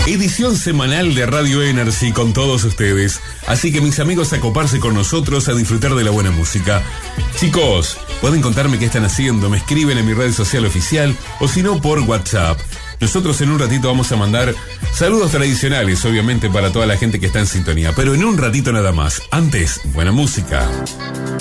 Edición semanal de Radio Energy con todos ustedes. Así que mis amigos, a coparse con nosotros, a disfrutar de la buena música. Chicos, pueden contarme qué están haciendo, me escriben en mi red social oficial o si no por WhatsApp. Nosotros en un ratito vamos a mandar saludos tradicionales, obviamente para toda la gente que está en sintonía, pero en un ratito nada más. Antes, buena música.